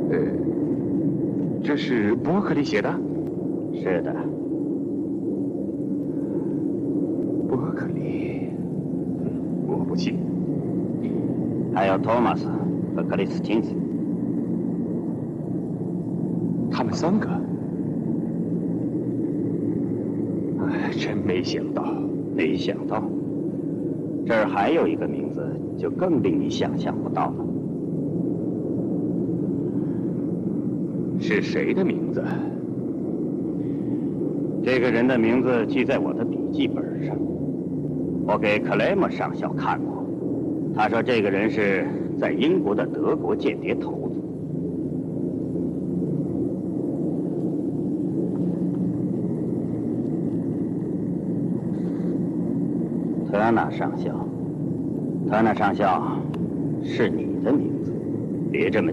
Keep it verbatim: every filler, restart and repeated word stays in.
呃，这是伯克利写的？ 是的。 伯克利，我不信。 还有托马斯和克里斯汀斯， 他们三个。哎，真没想到， 没想到。这儿还有一个名字，就更令你想象不到了。 是谁的名字？ 这个人的名字记在我的笔记本上，我给克雷默上校看过。他说这个人是在英国的德国间谍头子。特纳上校，特纳上校，是你的名字，别这么